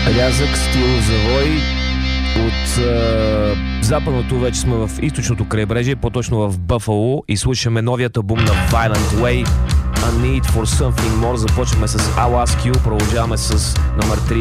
Рязък стил завой от западното, вече сме в източното крайбрежие, по-точно в Бъфало, и слушаме новият албум на Violent Way, A Need for Something More. Започваме с I'll Ask You, продължаваме с номер 3